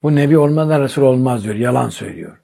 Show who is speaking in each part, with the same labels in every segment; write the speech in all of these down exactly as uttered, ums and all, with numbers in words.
Speaker 1: Bu nebi olmadan Resul olmaz diyor. Yalan söylüyor.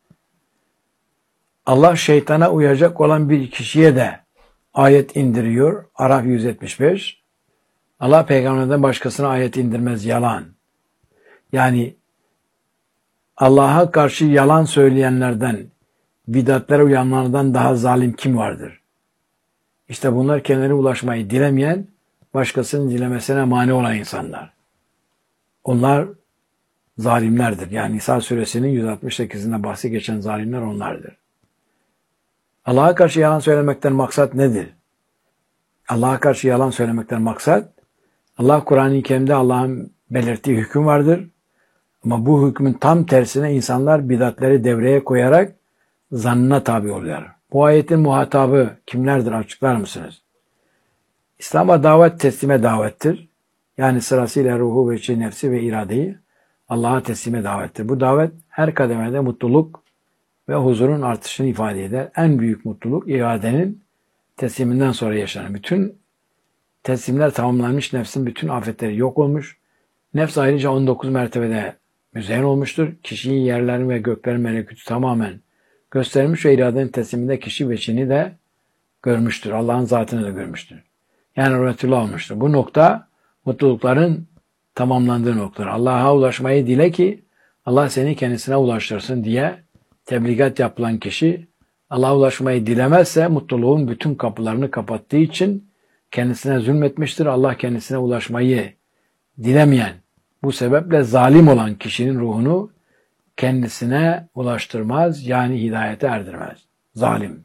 Speaker 1: Allah şeytana uyacak olan bir kişiye de ayet indiriyor. Araf yüz yetmiş beş. Allah peygamberden başkasına ayet indirmez. Yalan. Yani Allah'a karşı yalan söyleyenlerden, bidatlere uyanlardan daha zalim kim vardır? İşte bunlar kendilerine ulaşmayı dilemeyen, başkasının dilemesine mani olan insanlar. Onlar zalimlerdir. Yani Nisa suresinin yüz altmış sekizinde bahsi geçen zalimler onlardır. Allah'a karşı yalan söylemekten maksat nedir? Allah'a karşı yalan söylemekten maksat, Allah Kur'an-ı Kerim'de Allah'ın belirttiği hüküm vardır. Ama bu hükmün tam tersine insanlar bidatleri devreye koyarak zannına tabi oluyorlar. Bu ayetin muhatabı kimlerdir açıklar mısınız? İslam'a davet teslime davettir. Yani sırasıyla ruhu ve içi nefsi ve iradeyi Allah'a teslime davettir. Bu davet her kademede mutluluk ve huzurun artışını ifade eder. En büyük mutluluk iradenin tesliminden sonra yaşanır. Bütün teslimler tamamlanmış, nefsin bütün afetleri yok olmuş. Nefs ayrıca on dokuz mertebede müzeyyen olmuştur. Kişinin yerlerin ve göklerin melekûtü tamamen göstermiş ve iradenin tesliminde kişi veçini de görmüştür. Allah'ın zatını da görmüştür. Yani rahmetullah olmuştur. Bu nokta mutlulukların tamamlandığı noktadır. Allah'a ulaşmayı dile ki Allah seni kendisine ulaştırsın diye tebligat yapılan kişi Allah'a ulaşmayı dilemezse mutluluğun bütün kapılarını kapattığı için kendisine zulmetmiştir. Allah kendisine ulaşmayı dilemeyen, bu sebeple zalim olan kişinin ruhunu kendisine ulaştırmaz, yani hidayete erdirmez. Zalim.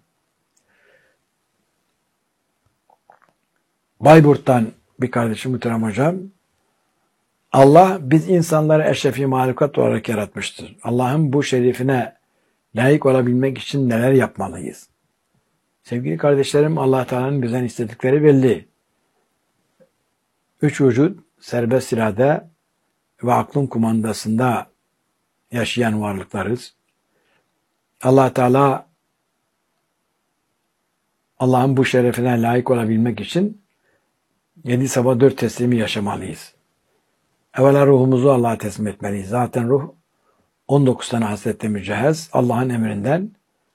Speaker 1: Bayburt'tan bir kardeşim Muhterem Hocam, Allah biz insanları eşrefi mahlukat olarak yaratmıştır. Allah'ın bu şerifine layık olabilmek için neler yapmalıyız? Sevgili kardeşlerim, Allah Teala'nın bizden istedikleri belli. Üç vücut, serbest irade ve aklın kumandasında yaşayan varlıklarız. Allah Teala Allah'ın bu şerefine layık olabilmek için yedi sabah dört teslimi yaşamalıyız. Evvela ruhumuzu Allah'a teslim etmeliyiz. Zaten ruh on dokuz tane hasletle mücehhez. Allah'ın emrinden.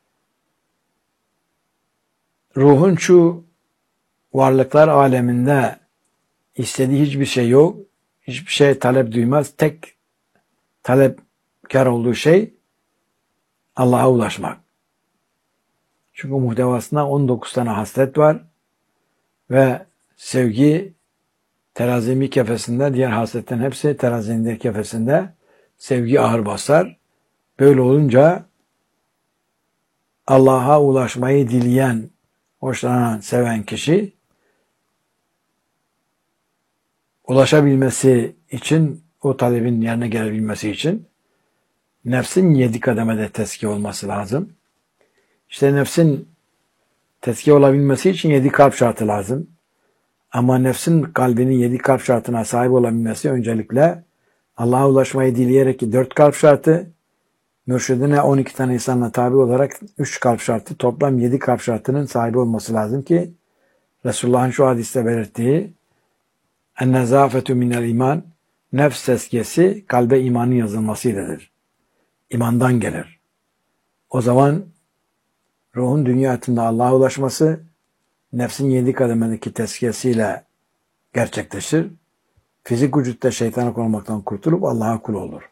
Speaker 1: Ruhun şu varlıklar aleminde istediği hiçbir şey yok. Hiçbir şey talep duymaz. Tek talepkar olduğu şey Allah'a ulaşmak. Çünkü muhtevasında on dokuz tane haslet var ve sevgi terazinin bir kefesinde, diğer hasletlerin hepsi terazinin diğer kefesinde, sevgi ağır basar. Böyle olunca Allah'a ulaşmayı dileyen, hoşlanan, seven kişi ulaşabilmesi için, o talebin yerine gelebilmesi için nefsin yedi kademede tezkiye olması lazım. İşte nefsin tezkiye olabilmesi için yedi kalp şartı lazım. Ama nefsin kalbinin yedi kalp şartına sahip olabilmesi öncelikle Allah'a ulaşmayı dileyerek ki dört kalp şartı, mürşidine on iki tane insanla tabi olarak üç kalp şartı, toplam yedi kalp şartının sahibi olması lazım ki Resulullah'ın şu hadiste belirttiği en-nezafetu minel iman, nefs tezkiyesi kalbe imanın yazılmasıyladır. İmandan gelir. O zaman ruhun dünya hayatında Allah'a ulaşması nefsin yedi kademedeki tezkiyesiyle gerçekleşir. Fizik vücutta şeytana konulmaktan kurtulup Allah'a kul olur.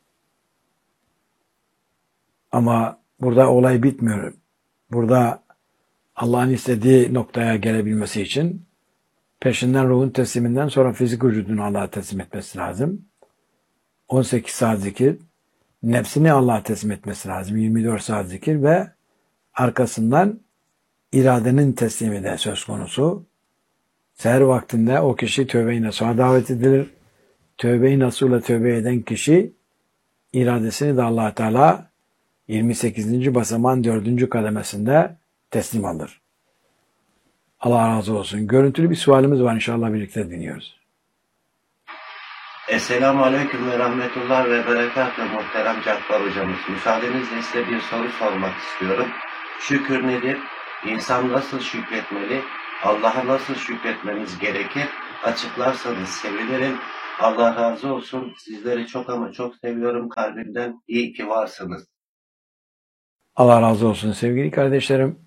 Speaker 1: Ama burada olay bitmiyor. Burada Allah'ın istediği noktaya gelebilmesi için peşinden ruhun tesliminden sonra fizik vücudunu Allah'a teslim etmesi lazım. on sekiz saat zikir, nefsini Allah'a teslim etmesi lazım. yirmi dört saat zikir ve arkasından iradenin teslimi de söz konusu. Seher vaktinde o kişi tövbe-i nasuha davet edilir. Tövbe-i nasuhla tövbe eden kişi iradesini de Allah Teala yirmi sekizinci basamağın dördüncü kademesinde teslim alır. Allah razı olsun. Görüntülü bir sualimiz var, inşallah birlikte dinliyoruz.
Speaker 2: Esselamu Aleyküm ve Rahmetullah ve Berekatüh muhterem Cabbar hocamız. Müsaadenizle size bir soru sormak istiyorum. Şükür nedir? İnsan nasıl şükretmeli? Allah'a nasıl şükretmemiz gerekir? Açıklarsanız sevinirim. Allah razı olsun. Sizleri çok ama çok seviyorum kalbimden. İyi ki varsınız.
Speaker 1: Allah razı olsun sevgili kardeşlerim.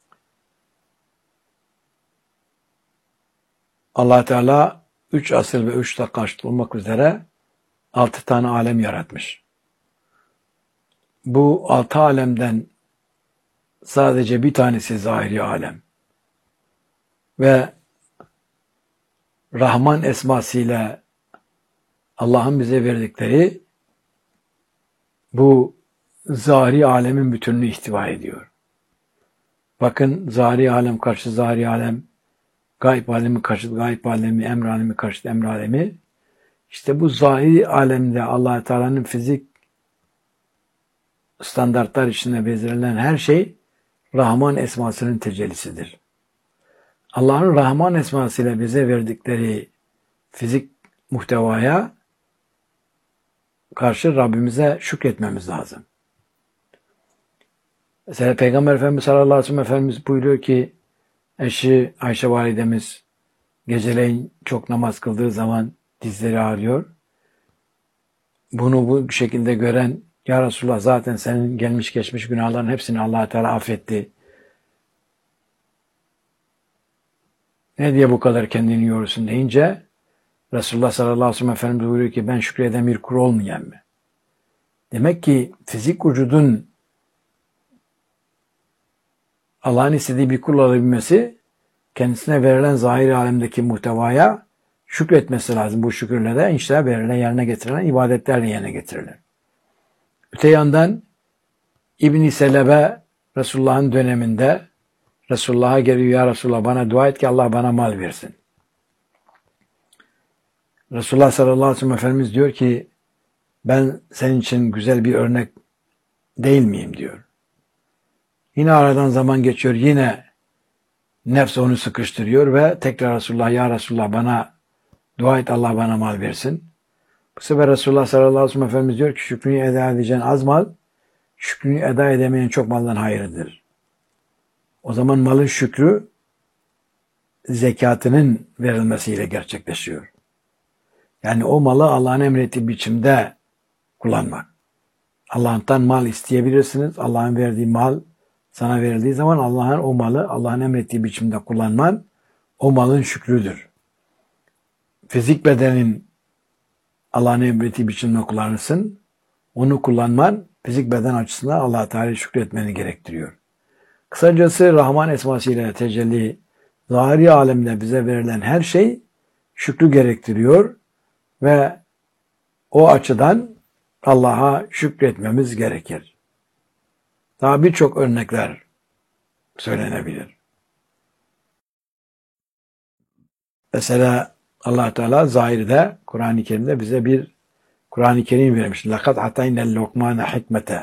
Speaker 1: Allah Teala üç asır ve üç karşıt olmak üzere altı tane alem yaratmış. Bu altı alemden sadece bir tanesi zahiri alem. Ve Rahman esmasıyla Allah'ın bize verdikleri bu zahiri alemin bütününü ihtiva ediyor. Bakın zahiri alem karşı zahiri alem, gayb alemi karşı gayb alemi, emr alemi karşı emr alemi. İşte bu zahiri alemde Allah Teala'nın fizik standartlar içinde belirlenen her şey Rahman esmasının tecellisidir. Allah'ın Rahman esmasıyla bize verdikleri fizik muhtevaya karşı Rabbimize şükretmemiz lazım. Mesela Peygamber Efendimiz sallallahu aleyhi ve sellem Efendimiz buyuruyor ki eşi Ayşe validemiz geceleyin çok namaz kıldığı zaman dizleri ağrıyor. Bunu bu şekilde gören ya Resulullah zaten senin gelmiş geçmiş günahların hepsini Allah Teala affetti. Ne diye bu kadar kendini yoruyorsun deyince Resulullah sallallahu aleyhi ve sellem Efendimiz buyuruyor ki ben şükreden bir kul olmayan mı? Demek ki fizik vücudun Allah'ın istediği bir kul olabilmesi kendisine verilen zahir alemdeki muhtevaya şükretmesi lazım. Bu şükürle de işte verilen yerine getirilen ibadetlerle yerine getirilir. Öte yandan İbn-i Selebe Resulullah'ın döneminde Resulullah'a geliyor ya Resulullah bana dua et ki Allah bana mal versin. Resulullah sallallahu aleyhi ve sellem Efendimiz diyor ki ben senin için güzel bir örnek değil miyim diyor. Yine aradan zaman geçiyor. Yine nefs onu sıkıştırıyor ve tekrar Resulullah ya Resulullah bana dua et Allah bana mal versin. Bu sefer Resulullah sallallahu aleyhi ve sellem Efendimiz diyor ki şükrünü eda edeceğin az mal, şükrünü eda edemeyen çok maldan hayırlıdır. O zaman malın şükrü zekatının verilmesiyle gerçekleşiyor. Yani o malı Allah'ın emrettiği biçimde kullanmak. Allah'tan mal isteyebilirsiniz. Allah'ın verdiği mal sana verildiği zaman Allah'ın o malı Allah'ın emrettiği biçimde kullanman o malın şükrüdür. Fizik bedenin Allah'ın emrettiği biçimde kullanırsın. Onu kullanman fizik beden açısından Allah-u Teala şükretmeni gerektiriyor. Kısacası Rahman esmasıyla tecelli zahiri alemde bize verilen her şey şükrü gerektiriyor ve o açıdan Allah'a şükretmemiz gerekir. Daha birçok örnekler söylenebilir. Mesela Allah Teala zahirde Kur'an-ı Kerim'de bize bir Kur'an-ı Kerim vermiş. لَقَدْ عَطَيْنَا الْلُقْمَانَ حِكْمَةً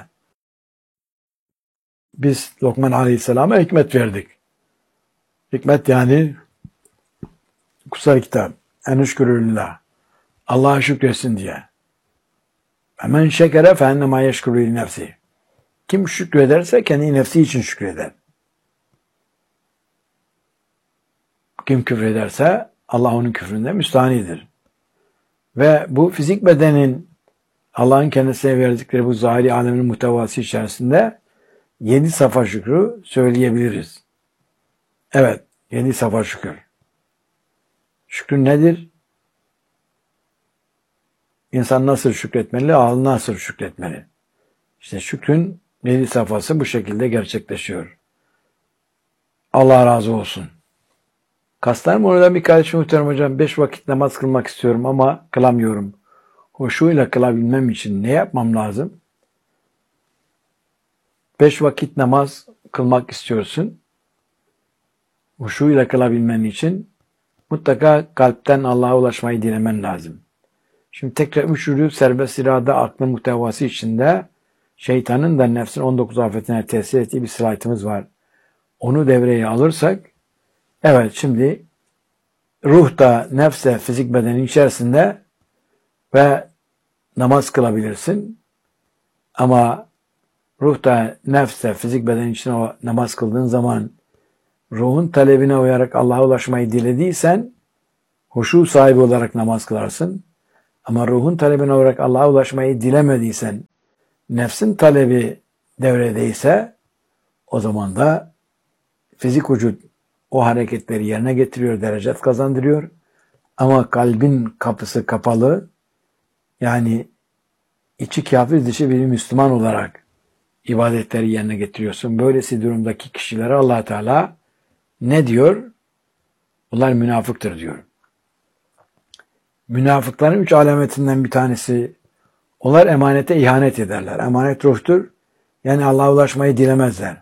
Speaker 1: Biz Lokman Aleyhisselam'a hikmet verdik. Hikmet yani kutsal kitap. Enüşkürülillah. Allah'a şükretsin diye. Hemen şekere fehennema yeşkürü nefsi. Kim şükrederse kendi nefsi için şükreder. Kim küfrederse Allah onun küfründe müstahanidir. Ve bu fizik bedenin Allah'ın kendisine verdikleri bu zahiri alemin muhtevası içerisinde yedi safa şükrü söyleyebiliriz. Evet, yedi safa şükür. Şükrün nedir? İnsan nasıl şükretmeli, Allah nasıl şükretmeli? İşte şükrün yedi safhası bu şekilde gerçekleşiyor. Allah razı olsun. Kastamonu'da bir kardeşim muhterem hocam, beş vakit namaz kılmak istiyorum ama kılamıyorum. Huşuyla kılabilmem için ne yapmam lazım? Beş vakit namaz kılmak istiyorsun. Huşuyla kılabilmen için mutlaka kalpten Allah'a ulaşmayı dilemen lazım. Şimdi tekrar üç rükû serbest irade aklın muhtevası içinde şeytanın da nefsin on dokuz afetine tesir ettiği bir slaytımız var. Onu devreye alırsak, evet şimdi ruh da nefse fizik bedenin içerisinde ve namaz kılabilirsin. Ama ruh da nefse fizik bedenin içine o namaz kıldığın zaman ruhun talebine uyarak Allah'a ulaşmayı dilediysen huşu sahibi olarak namaz kılarsın. Ama ruhun talebine olarak Allah'a ulaşmayı dilemediysen, nefsin talebi devredeyse, o zaman da fizik vücut o hareketleri yerine getiriyor, derecet kazandırıyor. Ama kalbin kapısı kapalı, yani içi kafir dışı bir Müslüman olarak ibadetleri yerine getiriyorsun. Böylesi durumdaki kişilere Allah Teala ne diyor? Bunlar münafıktır diyor. Münafıkların üç alametinden bir tanesi, onlar emanete ihanet ederler. Emanet ruhtur. Yani Allah'a ulaşmayı dilemezler.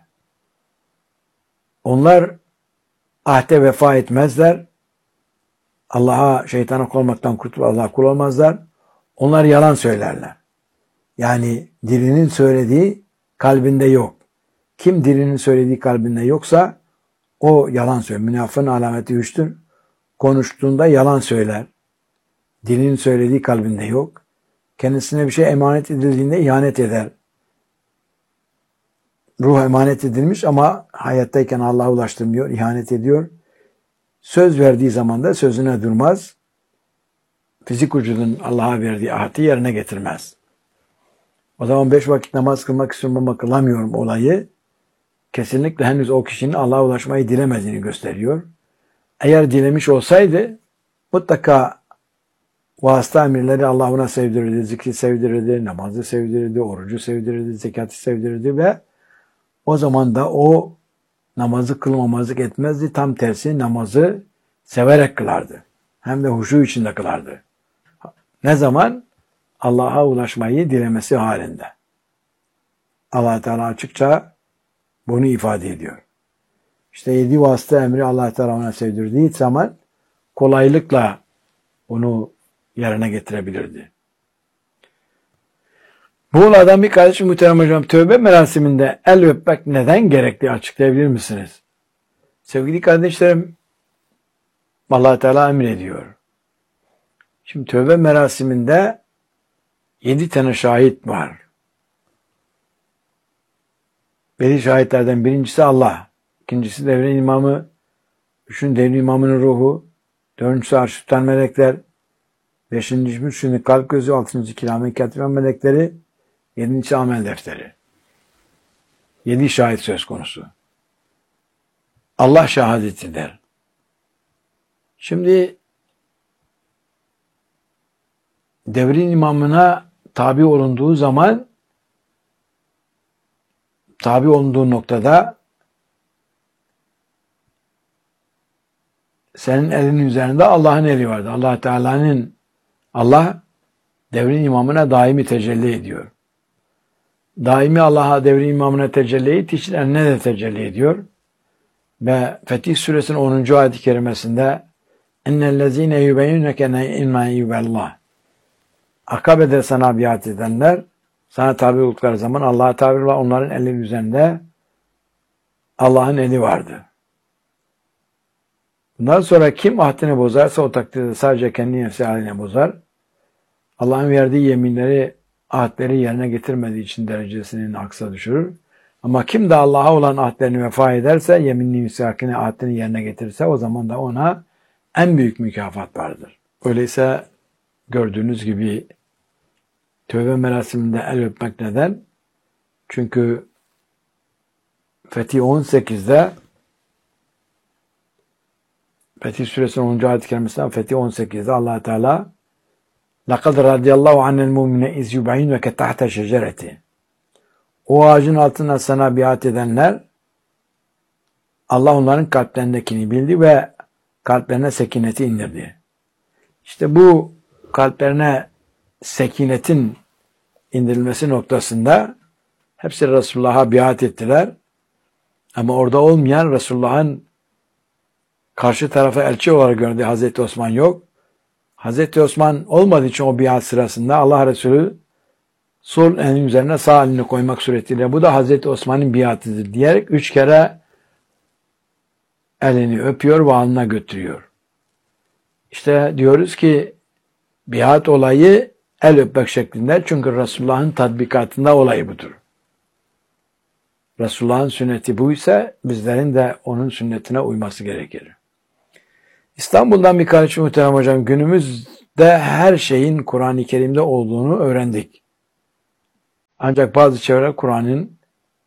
Speaker 1: Onlar ahde vefa etmezler. Allah'a, şeytana kul olmaktan kurtulup Allah'a kul olmazlar. Onlar yalan söylerler. Yani dilinin söylediği kalbinde yok. Kim dilinin söylediği kalbinde yoksa o yalan söyler. Münafığın alameti üçtür. Konuştuğunda yalan söyler. Dilinin söylediği kalbinde yok. Kendisine bir şey emanet edildiğinde ihanet eder. Ruh emanet edilmiş ama hayattayken Allah'a ulaştırmıyor, ihanet ediyor. Söz verdiği zaman da sözüne durmaz. Fizik vücudun Allah'a verdiği ahdi yerine getirmez. O zaman beş vakit namaz kılmak istiyorum ama kılamıyorum olayı kesinlikle henüz o kişinin Allah'a ulaşmayı dilemediğini gösteriyor. Eğer dilemiş olsaydı mutlaka vasıta emirleri Allah ona sevdirirdi, zikri sevdirirdi, namazı sevdirirdi, orucu sevdirirdi, zekatı sevdirirdi ve o zaman da o namazı kılmamazlık etmezdi. Tam tersi namazı severek kılardı. Hem de huşu içinde kılardı. Ne zaman? Allah'a ulaşmayı dilemesi halinde. Allah Teala açıkça bunu ifade ediyor. İşte yedi vasıta emri Allah Teala ona sevdirdiği zaman kolaylıkla onu yerine getirebilirdi. Bu olaydan bir kardeşim muhterem hocam, tövbe merasiminde el öpmek neden gerekli açıklayabilir misiniz? Sevgili kardeşlerim, Allah Teala emrediyor. Şimdi tövbe merasiminde yedi tane şahit var. Yedi şahitlerden birincisi Allah, ikincisi devrin imamı, üçüncü devrin imamının ruhu, dördüncüsü arş tutan melekler, beşincisi müşrinin kalp gözü, altıncısı kiram-ı katiben melekleri, yedincisi amel defteri. Yedi şahit söz konusu. Allah şahadeti der. Şimdi devrin imamına tabi olunduğu zaman, tabi olunduğu noktada senin elinin üzerinde Allah'ın eli vardı. Allah Teala'nın, Allah devrin imamına daimi tecelli ediyor. Daimi Allah'a devrin imamına tecelli ettiği için eline de tecelli ediyor. Ve Fetih Suresinin onuncu ayet-i kerimesinde اَنَّ yubeyyuneke اِنَّا يُبَلَّهِ Akabe'de sana biat edenler, sana tabi oldukları zaman Allah'a tabi var, onların elinin üzerinde Allah'ın eli vardı. Bundan sonra kim ahdini bozarsa o takdirde sadece kendi nefsi haline bozar. Allah'ın verdiği yeminleri, ahdleri yerine getirmediği için derecesinin aksa düşürür. Ama kim de Allah'a olan ahdlerini vefa ederse, yeminli müsakine ahdini yerine getirirse o zaman da ona en büyük mükafat vardır. Öyleyse gördüğünüz gibi tövbe merasiminde el öpmek neden? Çünkü Fetih on sekizde Fetih Suresinin onuncu ayet-i kerimesinden Fetih on sekizde Allah Teala لَقَدْ رَضِيَ اللّٰهُ عَنَّ الْمُؤْمِنَ اِذْ يُبَعِينَكَ تَحْتَ شَجَرَةٍ O ağacın altına sana biat edenler, Allah onların kalplerindekini bildi ve kalplerine sekineti indirdi. İşte bu kalplerine sekinetin indirilmesi noktasında hepsi Resulullah'a biat ettiler. Ama orada olmayan, Resulullah'ın karşı tarafa elçi olarak gördüğü Hazreti Osman yok. Hazreti Osman olmadığı için o biat sırasında Allah Resulü sol elinin üzerine sağ elini koymak suretiyle bu da Hazreti Osman'ın biatıdır diyerek üç kere elini öpüyor ve alnına götürüyor. İşte diyoruz ki biat olayı el öpmek şeklinde, çünkü Resulullah'ın tatbikatında olayı budur. Resulullah'ın sünneti buysa bizlerin de onun sünnetine uyması gerekir. İstanbul'dan bir kardeşim muhterem hocam, günümüz de her şeyin Kur'an-ı Kerim'de olduğunu öğrendik. Ancak bazı çevreler Kur'an'ın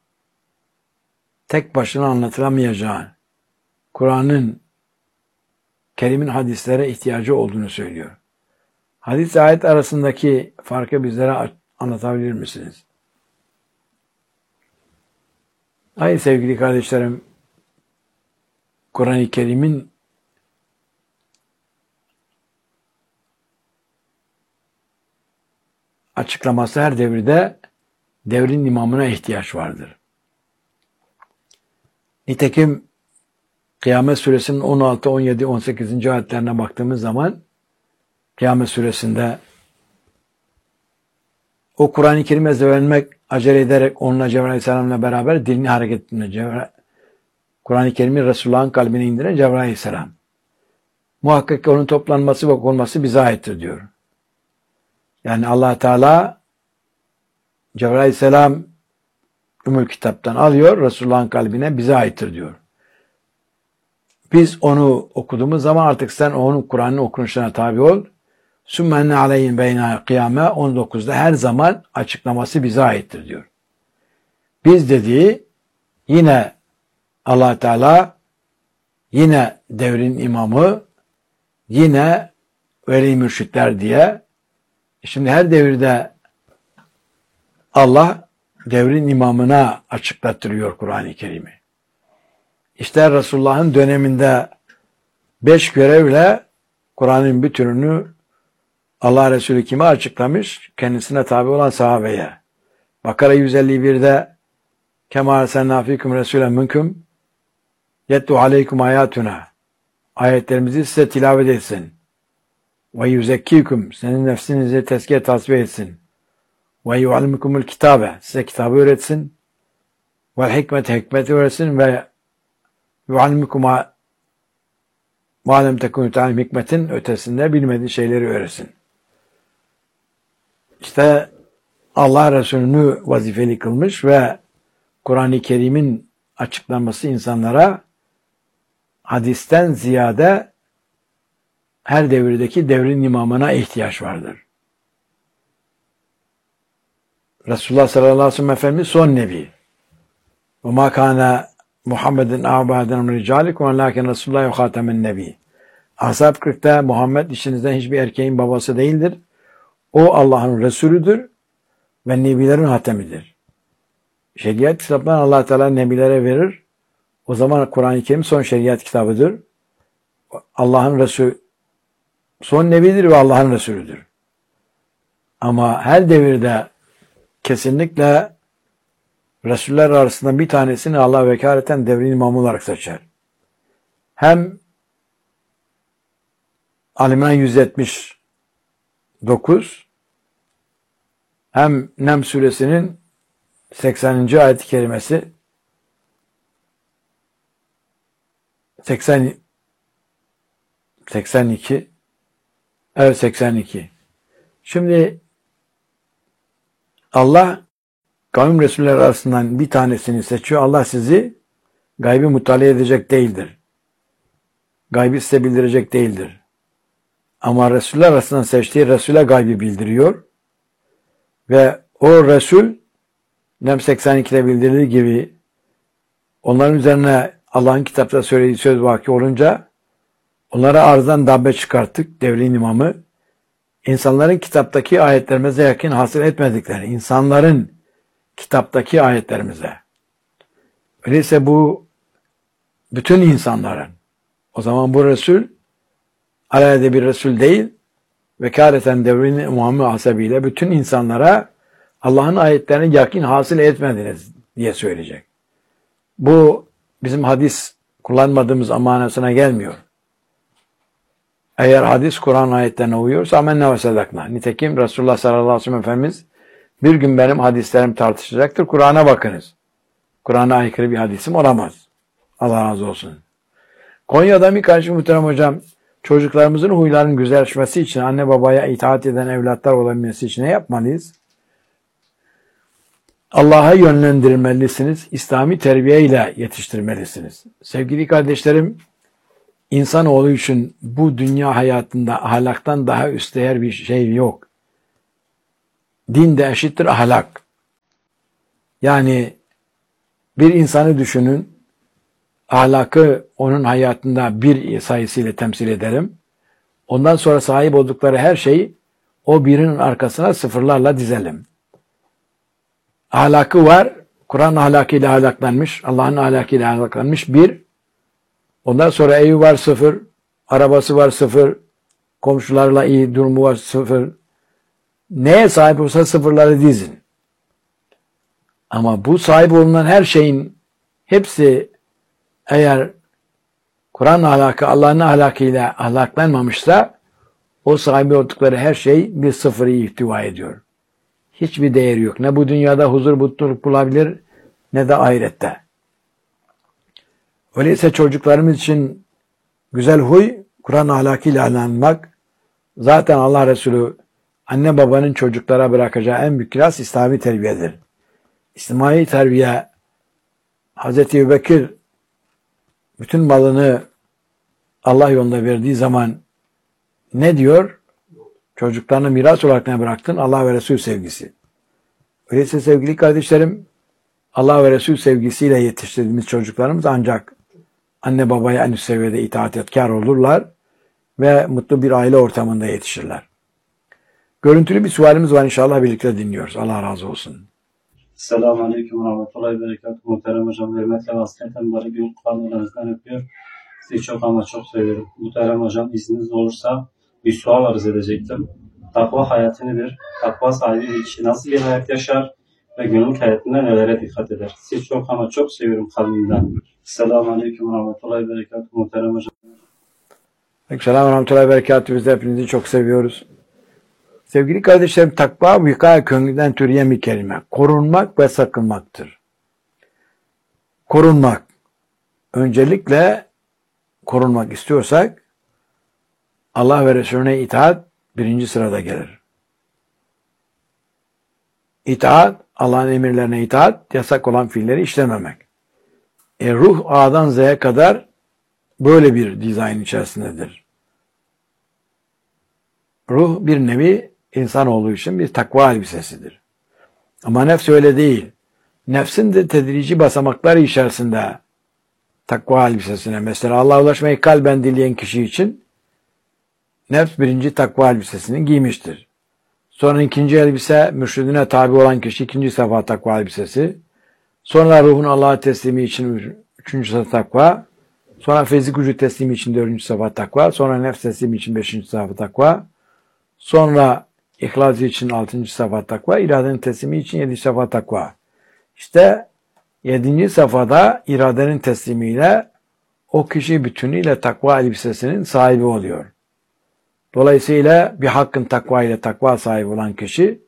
Speaker 1: tek başına anlatılamayacağını, Kur'an'ın Kerim'in hadislere ihtiyacı olduğunu söylüyor. Hadis ayet arasındaki farkı bizlere anlatabilir misiniz? Hayır sevgili kardeşlerim, Kur'an-ı Kerim'in açıklaması her devirde devrin imamına ihtiyaç vardır. Nitekim Kıyamet Suresinin on altı, on yedi, on sekizinci ayetlerine baktığımız zaman Kıyamet Suresinde o Kur'an-ı Kerim'e öğrenmek, acele ederek onunla Cebrail Aleyhisselam'la beraber dilini hareket ettiğinde Kur'an-ı Kerim'i Resulullah'ın kalbine indiren Cebrail Aleyhisselam. Muhakkak ki onun toplanması ve okunması bize aittir diyor. Yani Allah Teala Cebrail Aleyhisselam Ümmül Kitap'tan alıyor, Resulullah'ın kalbine bize aittir diyor. Biz onu okuduğumuz zaman artık sen onun Kur'an'ın okunuşuna tabi ol. Sümmenne aleyhin beyna kıyame on dokuzda her zaman açıklaması bize aittir diyor. Biz dediği yine Allah Teala, yine devrin imamı, yine veli mürşitler diye. Şimdi her devirde Allah devrin imamına açıklattırıyor Kur'an-ı Kerim'i. İşte Resulullah'ın döneminde beş görevle Kur'an'ın bütününü Allah Resulü kime açıklamış? Kendisine tabi olan sahabeye. Bakara yüz elli birde Kema arsalnâ fîküm resûlen minkum yetlu aleykum ayatuna. Ayetlerimizi size tilavet etsin. Ve yüzekkîküm. Senin nefsinizi tezkiye tasfiye etsin. Ve yuallimukumul kitabe. Size kitabı öğretsin. Ve hikmet hikmeti öğretsin ve yuallimukum ma lem tekûnû ta'lem hikmetin ötesinde bilmediği şeyleri öğretsin. İşte Allah Resulü'nü vazifeli kılmış ve Kur'an-ı Kerim'in açıklanması insanlara hadisten ziyade her devirdeki devrin imamına ihtiyaç vardır. Resulullah sallallahu aleyhi ve sellem Efendimiz son nebi. Ve ma kana Muhammed'in a'baden min ricalikum velakin Resulullah ve hatemen nebi. Ashab kırkta Muhammed içinizden hiçbir erkeğin babası değildir. O Allah'ın Resulüdür ve nebilerin hatemidir. Şeriat kitaplarını Allah Teala nebilere verir. O zaman Kur'an-ı Kerim son şeriat kitabıdır. Allah'ın Resulü son nebidir ve Allah'ın Resulüdür. Ama her devirde kesinlikle Resuller arasında bir tanesini Allah vekaleten devrin imamı olarak seçer. Hem Ali-İmran yüz yetmiş dokuz hem Nem suresinin sekseninci ayet-i kerimesi seksen seksen iki evet seksen iki. Şimdi Allah kavim Resuller arasından bir tanesini seçiyor. Allah sizi gaybi muttali edecek değildir. Gaybi size bildirecek değildir. Ama Resuller arasından seçtiği Resul'e gaybi bildiriyor. Ve o Resul Nem seksen ikide bildirildiği gibi onların üzerine Allah'ın kitapta söylediği söz vaki olunca onlara arzdan dabbe çıkarttık devrin imamı. İnsanların kitaptaki ayetlerimize yakın hasıl etmedikleri, insanların kitaptaki ayetlerimize. Öyleyse bu bütün insanların, o zaman bu Resul alelade bir Resul değil, vekaleten devrin imamı hasebiyle bütün insanlara Allah'ın ayetlerini yakın hasıl etmediniz diye söyleyecek. Bu bizim hadis kullanmadığımız manasına gelmiyor. Eğer hadis Kur'an ayetlerine uyuyorsa amennâ ve sedaknâ. Nitekim Resulullah sallallahu aleyhi ve sellem Efendimiz bir gün benim hadislerim tartışacaktır. Kur'an'a bakınız. Kur'an'a aykırı bir hadisim olamaz. Allah razı olsun. Konya'da bir karşı muhterem hocam, çocuklarımızın huylarının güzelleşmesi için, anne babaya itaat eden evlatlar olabilmesi için ne yapmalıyız? Allah'a yönlendirmelisiniz. İslami terbiye ile yetiştirmelisiniz. Sevgili kardeşlerim, insanoğlu için bu dünya hayatında ahlaktan daha üstdeğer bir şey yok. Din de eşittir ahlak. Yani bir insanı düşünün, ahlakı onun hayatında bir sayısıyla temsil edelim. Ondan sonra sahip oldukları her şeyi o birinin arkasına sıfırlarla dizelim. Ahlakı var, Kur'an ahlakıyla ahlaklanmış, Allah'ın ahlakıyla ahlaklanmış bir. Ondan sonra evi var sıfır, arabası var sıfır, komşularla iyi durumu var sıfır. Neye sahip olsa sıfırları dizin. Ama bu sahip olunan her şeyin hepsi eğer Kur'an ahlakı Allah'ın ahlakıyla ahlaklanmamışsa o sahibi oldukları her şey bir sıfırı ihtiva ediyor. Hiçbir değeri yok. Ne bu dünyada huzur mutluluk bulabilir ne de ahirette. Öyleyse çocuklarımız için güzel huy Kur'an ahlakıyla ahlaklanmak. Zaten Allah Resulü anne babanın çocuklara bırakacağı en büyük miras İslami terbiyedir. İslami terbiye Hazreti Ebubekir bütün malını Allah yolunda verdiği zaman ne diyor? Çocuklarına miras olarak ne bıraktın? Allah ve Resul sevgisi. Öyleyse sevgili kardeşlerim, Allah ve Resul sevgisiyle yetiştirdiğimiz çocuklarımız ancak anne babaya en üst seviyede itaatkar olurlar ve mutlu bir aile ortamında yetişirler. Görüntülü bir sualimiz var, inşallah birlikte dinliyoruz. Allah razı olsun.
Speaker 3: Selamun Aleyküm ve Rahmetullahi ve Berekatuhu. Muhterem hocam, hürmetle ve hasretle mübarek bir Kur'an'larınızdan öpüyor. Sizi çok ama çok seviyorum. Muhterem hocam, izniniz olursa bir sual arz edecektim. Takva hayatı nedir? Takva sahibi bir kişi nasıl bir hayat yaşar ve günlük hayatında nelere dikkat eder? Sizi çok ama çok seviyorum kalbimden. Selamun Aleyküm ve Rahmetullahi ve Berekatuhu. Muhterem hocam.
Speaker 1: Aleykümselam ve Rahmetullahi ve Berekatuhu. Biz de hepinizi çok seviyoruz. Sevgili kardeşlerim, takva vikâye kökünden türeyen bir kelime. Korunmak ve sakınmaktır. Korunmak. Öncelikle korunmak istiyorsak Allah ve Resulüne itaat birinci sırada gelir. İtaat, Allah'ın emirlerine itaat, yasak olan fiilleri işlememek. E, ruh A'dan Z'ye kadar böyle bir dizayn içerisindedir. Ruh bir nevi insanoğlu için bir takva elbisesidir. Ama nefs öyle değil. Nefsin de tedrici basamaklar içerisinde takva elbisesine, mesela Allah'a ulaşmayı kalben dileyen kişi için nefs birinci takva elbisesini giymiştir. Sonra ikinci elbise, mürşidine tabi olan kişi ikinci sefa takva elbisesi. Sonra ruhun Allah'a teslimi için üçüncü sefa takva. Sonra fizik vücut teslimi için dördüncü sefa takva. Sonra nefs teslimi için beşinci sefa takva. Sonra İhlas için altıncı sefa takva, iradenin teslimi için yedinci sefa takva. İşte yedinci safhada iradenin teslimiyle o kişi bütünüyle takva elbisesinin sahibi oluyor. Dolayısıyla bir hakkın takva ile takva sahibi olan kişi,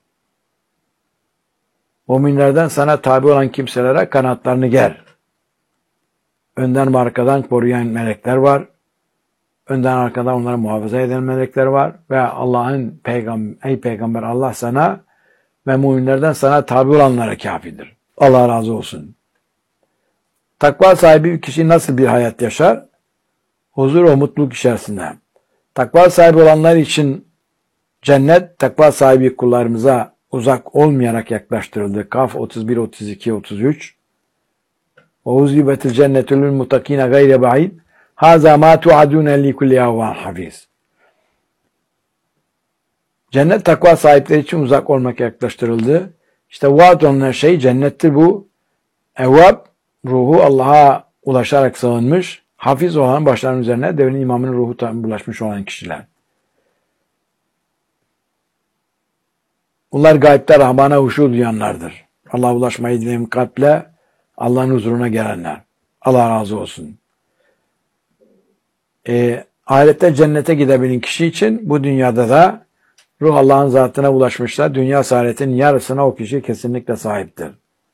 Speaker 1: müminlerden sana tabi olan kimselere kanatlarını ger. Önden ve arkadan koruyan melekler var. Önden arkadan onları muhafaza eden melekler var. Ve Allah'ın peygamber, ey peygamber Allah sana ve müminlerden sana tabi olanlara kafidir. Allah razı olsun. Takva sahibi bir kişi nasıl bir hayat yaşar? Huzur ve mutluluk içerisinde. Takva sahibi olanlar için cennet, takva sahibi kullarımıza uzak olmayarak yaklaştırıldı. Kaf otuz bir, otuz iki, otuz üç. وَاُزْلِبَتِ الْجَنَّةُ لِلْمُتَّقِينَ غَيْرَ بَعِيدٍ هَذَا مَا تُعَدُونَ لِكُلِّ يَوْمٍ حَفِيظٍ. Cennet takva sahipleri için uzak olmak yaklaştırıldı. İşte vaat olunan şey cennettir bu. Evvab, ruhu Allah'a ulaşarak sığınmış, hafiz olan başların üzerine devrin imamının ruhu bulaşmış olan kişiler. Bunlar gaybde Rahman'a huşu duyanlardır. Allah'a ulaşmayı dileyen kalple Allah'ın huzuruna gelenler. Allah razı olsun. E, ahirette cennete gidebilen kişi için bu dünyada da ruh Allah'ın zatına ulaşmışsa dünya saadetinin yarısına o kişi kesinlikle sahiptir.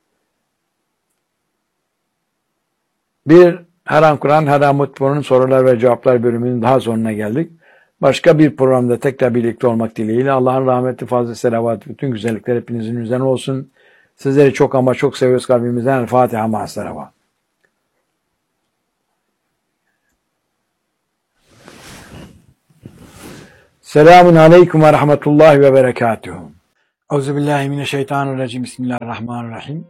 Speaker 1: Bir Her An Kur'an, Her An Mutlu'nun sorular ve cevaplar bölümünün daha sonuna geldik. Başka bir programda tekrar birlikte olmak dileğiyle Allah'ın rahmeti, fazla selavatı, bütün güzellikler hepinizin üzerine olsun. Sizleri çok ama çok seviyoruz kalbimizden. El Fatiha ma'as-selavat. Selamun aleyküm ve rahmetullahi ve berekatuhu. Euzubillahimineşşeytanirracim. Bismillahirrahmanirrahim.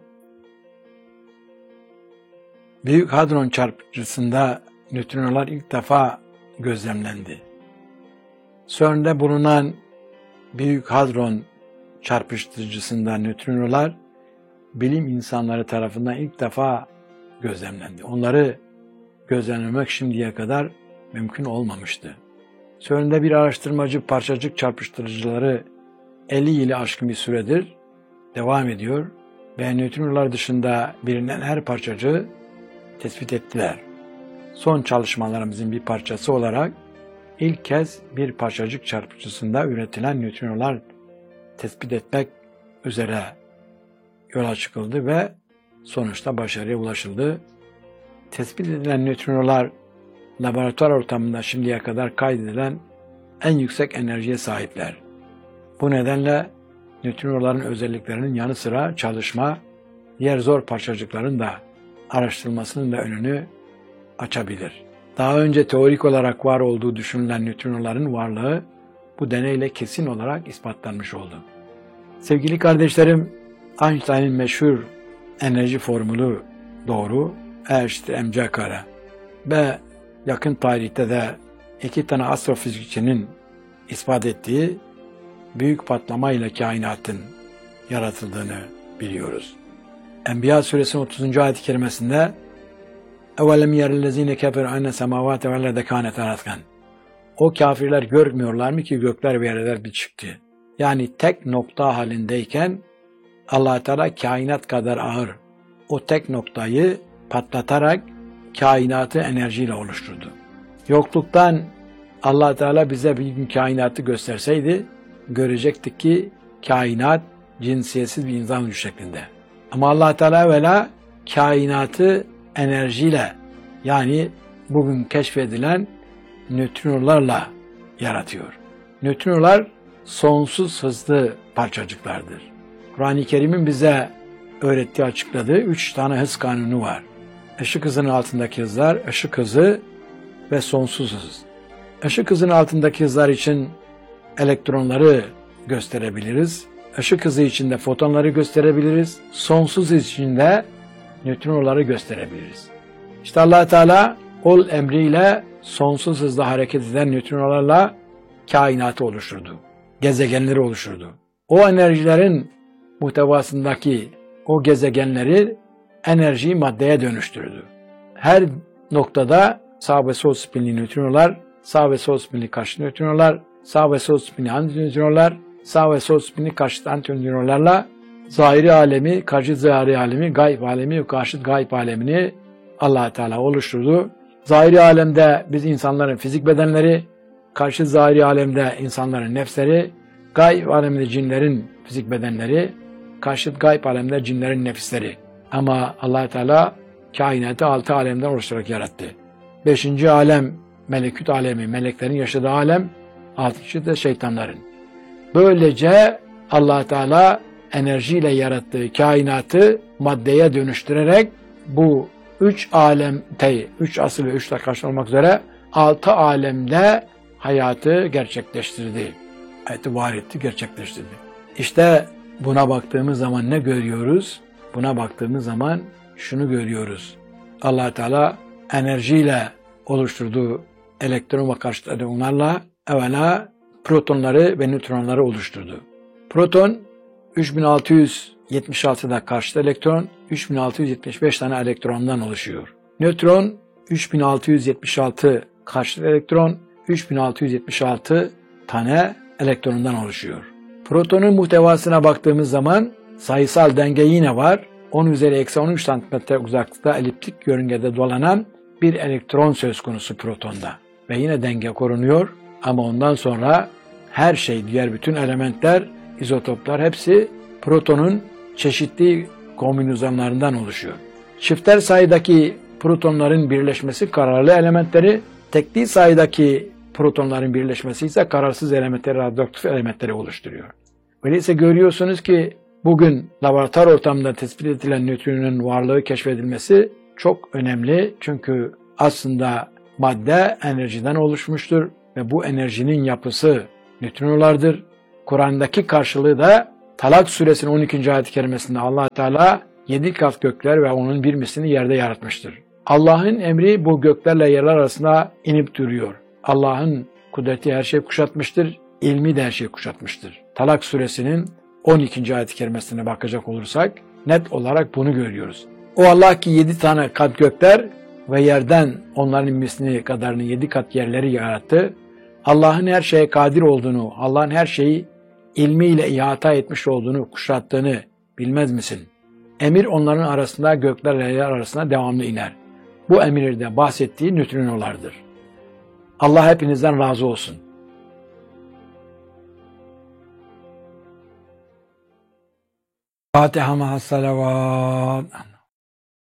Speaker 1: Büyük Hadron çarpıcısında nötrinolar ilk defa gözlemlendi. CERN'de bulunan Büyük Hadron çarpıcısında nötrinolar bilim insanları tarafından ilk defa gözlemlendi. Onları gözlemlemek şimdiye kadar mümkün olmamıştı. CERN'de bir araştırmacı parçacık çarpıştırıcıları elli yılı aşkın bir süredir devam ediyor ve nötrinolar dışında bilinen her parçacığı tespit ettiler. Son çalışmalarımızın bir parçası olarak ilk kez bir parçacık çarpıcısında üretilen nötrinolar tespit etmek üzere yola çıkıldı ve sonuçta başarıya ulaşıldı. Tespit edilen nötrinolar laboratuvar ortamında şimdiye kadar kaydedilen en yüksek enerjiye sahipler. Bu nedenle nötrinoların özelliklerinin yanı sıra çalışma, diğer zor parçacıkların da araştırılmasının da önünü açabilir. Daha önce teorik olarak var olduğu düşünülen nötrinoların varlığı bu deneyle kesin olarak ispatlanmış oldu. Sevgili kardeşlerim, Einstein'ın meşhur enerji formülü doğru, E eşittir mc kare ve yakın tarihte de iki tane astrofizikçinin ispat ettiği büyük patlama ile kainatın yaratıldığını biliyoruz. Enbiya suresinin otuzuncu ayet-i kerimesinde اَوَلَمْ يَرَ الَّذ۪ينَ كَفَرُوا اَنَّ سَمَاوَاتَ وَالْاَرْضَ كَانَتَا رَتْقًا. O kafirler görmüyorlar mı ki gökler ve yerler bir çıktı. Yani tek nokta halindeyken Allah Teala kainat kadar ağır o tek noktayı patlatarak kainatı enerjiyle oluşturdu. Yokluktan Allah Teala bize bir gün kainatı gösterseydi görecektik ki kainat cinsiyetsiz bir insan vücudu şeklinde. Ama Allah Teala evvela kainatı enerjiyle, yani bugün keşfedilen nötrinolarla yaratıyor. Nötrinolar sonsuz hızlı parçacıklardır. Kur'an-ı Kerim'in bize öğrettiği, açıkladığı üç tane hız kanunu var. Işık hızının altındaki hızlar, ışık hızı ve sonsuz hız. Işık hızının altındaki hızlar için elektronları gösterebiliriz. Işık hızı için de fotonları gösterebiliriz. Sonsuz hız için de nötrinoları gösterebiliriz. İşte Allah Teala ol emriyle sonsuz hızla hareket eden nötrinolarla kainatı oluşturdu. Gezegenleri oluşturdu. O enerjilerin muhtevasındaki o gezegenleri enerjiyi maddeye dönüştürdü. Her noktada sağ ve sol spinli nötrinolar, sağ ve sol spinli karşıt nötrinolar, sağ ve sol spinli antinötrinolar, sağ ve sol spinli karşıt antinötrinolarla zahiri alemi, karşıt zahiri alemi, gayb alemi ve karşıt gayb alemini Allah Teala oluşturdu. Zahiri alemde biz insanların fizik bedenleri, karşıt zahiri alemde insanların nefsleri, gayb alemde cinlerin fizik bedenleri, karşıt gayb alemde cinlerin nefisleri. Ama Allah Teala kainatı altı alemden oluşturarak yarattı. Beşinci alem melekut alemi, meleklerin yaşadığı alem, altıncı da şeytanların. Böylece Allah Teala enerjiyle yarattığı kainatı maddeye dönüştürerek bu üç alemde, üç asıl ve üç taş olmak üzere altı alemde hayatı gerçekleştirdi. Hayatı var etti, gerçekleştirdi. İşte buna baktığımız zaman ne görüyoruz? Buna baktığımız zaman şunu görüyoruz. Allah Teala enerjiyle oluşturduğu elektron ve karşıt elektronlarla evvela protonları ve nötronları oluşturdu. Proton üç bin altı yüz yetmiş altıda karşıt elektron, üç bin altı yüz yetmiş beş tane elektrondan oluşuyor. Nötron üç bin altı yüz yetmiş altı karşıt elektron, üç bin altı yüz yetmiş altı tane elektrondan oluşuyor. Protonun muhtevasına baktığımız zaman sayısal denge yine var. on üzeri eksi on üç santimetre uzaklıkta eliptik yörüngede dolanan bir elektron söz konusu protonda. Ve yine denge korunuyor ama ondan sonra her şey, diğer bütün elementler, izotoplar hepsi protonun çeşitli kombinasyonlarından oluşuyor. Çifter sayıdaki protonların birleşmesi kararlı elementleri, tekli sayıdaki protonların birleşmesi ise kararsız elementleri, radyoaktif elementleri oluşturuyor. Öyleyse görüyorsunuz ki bugün laboratuvar ortamında tespit edilen nötronun varlığı keşfedilmesi çok önemli. Çünkü aslında madde enerjiden oluşmuştur ve bu enerjinin yapısı nötrinolardır. Kur'an'daki karşılığı da Talak suresinin on ikinci ayet-i kerimesinde Allah Teala yedi kat gökler ve onun bir mislini yerde yaratmıştır. Allah'ın emri bu göklerle yerler arasında inip duruyor. Allah'ın kudreti her şeyi kuşatmıştır, ilmi de her şeyi kuşatmıştır. Talak suresinin on ikinci ayet-i kerimesine bakacak olursak net olarak bunu görüyoruz. O Allah ki yedi tane kat gökler ve yerden onların mislini kadarını yedi kat yerleri yarattı. Allah'ın her şeye kadir olduğunu, Allah'ın her şeyi ilmiyle ihata etmiş olduğunu, kuşattığını bilmez misin? Emir onların arasında, göklerle yer arasında devamlı iner. Bu emirde bahsettiği nötrinolardır. Allah hepinizden razı olsun. Fatiha ma'as salavat.